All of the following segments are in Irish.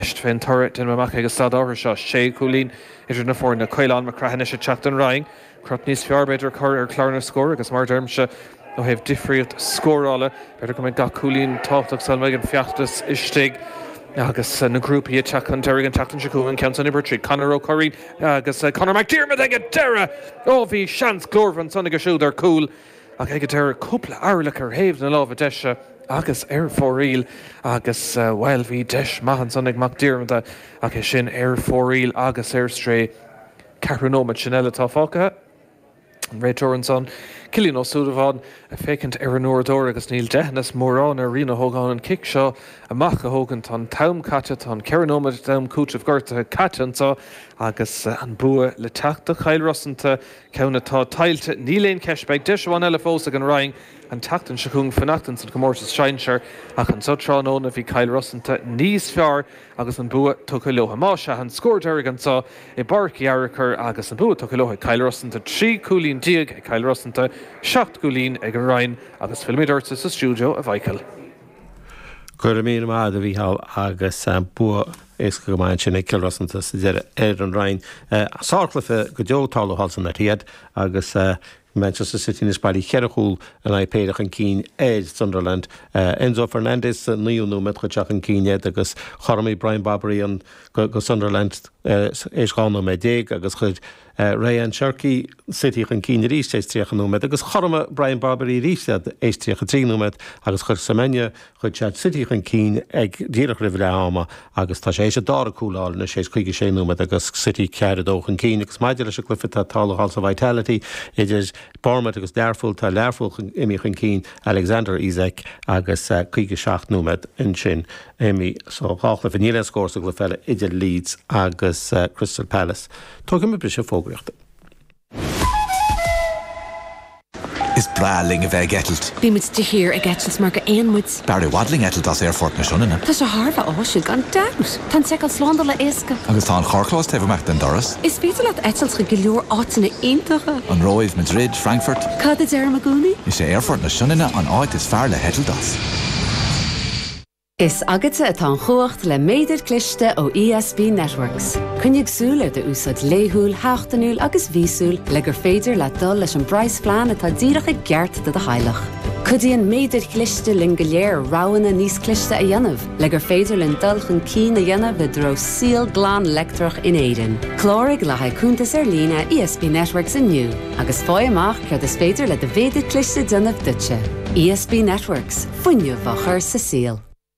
Féin turret in mamach agus sad áhar seo sé cúlín idir na fórna Coileán mar crahanna se teachtain raing crut níos fearbeidir chur ar chlárna scór agus mar dermse ó hebh difriúlt scórála beidir go ga cúlín táchtach sal meid an fiachtas istig agus na grúpaí teachchan deirgan teachtain seúin cean Ibertrí Conor O'Curry agus Conor McDermott ag deire ó bhí seans glórvan sanna go siúd ar cúl ag ag deire cúpla airlach ar héamh na lábh deise agus fóríl agus bhil bhí deis maihan sannig McDermott ag sin fóríl agus stré carúnóid sin eile tá fácathe. Ray Joranson, Cillian O'Sullivan, a fécint ar an nóradóir agus níl deithnas mórrán ar rina thógáin an kick seo amach a thógan tá tam caite tá ceanóid dam cútah gortathe caiteantá agus an bua le teachta chail rossanta ceanna tá tailte níléon ceisbeid deisháin eile fósa an raing an teachtain seún fanachtain san Comórtas Seinseir ach an sotránóna bhí chail rossanta níos fearr agus an bua tucha leotha máise an scór deirgantá I barcaí airchar agus an bua tucha leotha chail rossanta 3 cúlín diaag ag chail rossanta 7 cúlín ag an rain agus filmidorta sa stúdio a bhaicil. Cuir mí mád a bhí agus bua is go máin sin ag chail rossanta sa deire ar an rain. Sáclafa go deotála halsan ar tiad agus Manchester City is bailí cheirechúil an ipéireach an cín éid Sunderland. Enzo Fernandez níúnú met chuteach an cíinead agus choramí Brian Bobbery an go Sunderland éisgána mé déag agus chud Ryan Cherky City an cíine ríist éistríochanúmed agus chorama Brian Bobbery ríistead éistríochatrínúmed agus chur Semenya chud Chad City an cín ag díireach rih leáma agus tá sé a dára cúláil na 6-6 agus City cead dóch an cín agus maidir se glyfita tálaáil sa Vitality idir Bournemouth agus Darful tá leirfúil imich an cín Alexander Isak agus 6-7 in sin imi so hála fan níle scór sa glyfile idir Leeds agus Crystal Palace. Tógam me brise fógraachta. Is braling a bheith getalt. Bí mit de hir a getalt mar go éonmuid. Barry Wadling etalt as airfort na siúna. Tá sé Harfa áisiú gan daus. Tá seáil slánda le éasca. Agus tá an chorclás tefamach den doras. Is féidir leat etalt go leor átainna aontacha. An Roiv, Madrid, Frankfurt. Cad is ar magúni? Is sé airfort na siúna an áit is fear le hetalt as. Is agate atá an chuacht le méidir cliste ó ESB Networks. Cunnig súl de úsad léhúil, háachtanúil agus vísúil le gur féidir le dul leis an brais plan atá díracha geart de heilech. Cudíon méidir cliste lin go léir ráhanna níos cliste a dhéanamh, le gur féidir lin dulchan cí na dhéanamh le dro síl glán lectrach in éidir. Chlórig le haicúntas ar lína ESB Networks inniu, agus fáil amach chuir is féidir le de bhéidir cliste dynamh dutse. ESB Networks, fuinniu bha chur sa síl.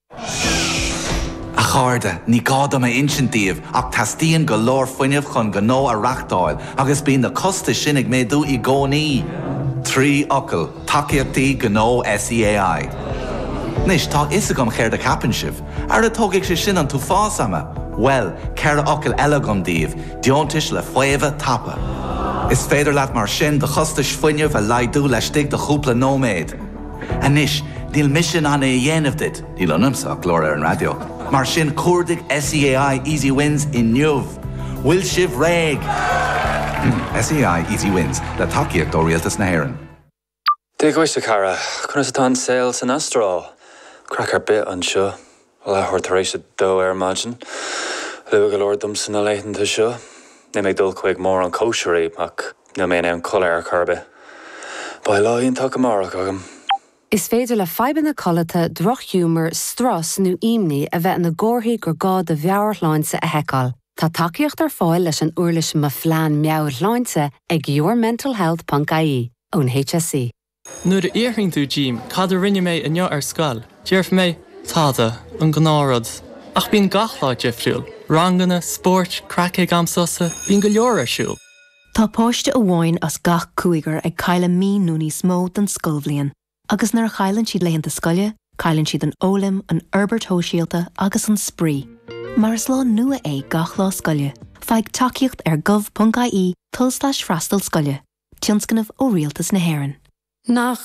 A cháirde, ní gáda mé insintíomh ach tastíon go leor foiineamh chun go nó a reachtáil agus bíon na costa sinnig méadú I gcónaí. 3 ocail, takeíochtaí go nó SEAI. Nis tá isagam chéir de capansibh, ar a tógaic sé sin an tú fásama. Well, ceir ocail eile gom díobh, diontais le fuamh tapa. Is féidir leat mar sin de chostais foiineamh a laidú leis stig de chúpla nóméid. A nis, díl mission an dhéanamh dit, díl anamsa glór ar an radio. Mar sin cuardig SEAI Easy Wins in Nuv. Will sibh réig. SEAI Easy Wins, le takeíocht ó rialtas na hÉireann. Déaghaiste cara, chuna tá an saoil san astrá. Crackar bit an seo, lethir tar éis dó ar margin. Lu go leor dum san na leitheanta seo. Ní méid dul chuig mór an cóisiirí ach ní mé an choir carbe. Ba láíonn tá go marach agam. Is féidir le feibanna colata droch humor, stras nó imní a bheith na gcóthaí gur gá de bheabhar láinsa a heiceáil. Tá takeíocht ar fáil leis an uirlis ma phlean meabhar láinsa ag yourmentalhealth.ie ón HSE. Nuair a íorthing tú Jim, cad a rinne mé inniu ar scoil. Deirf mé táda an gnárad. Ach bíon gachlá difriúil. Ranganna, sport, crackig amsosa, bíon go leor ar siúil. Tá páiste a bháin as gach cúigar ag caile mí núní smó den scolbhliain. Agus nar chailann siad léhananta scoile, cailann siad an ólim, an Herbert Hóisialta agus an sprí. Mar is lá nua é gach lá scoile, feig takeíocht ar gov.ie /freastal scoile. Tionscanmh ó rialtas na hÉireann. Nach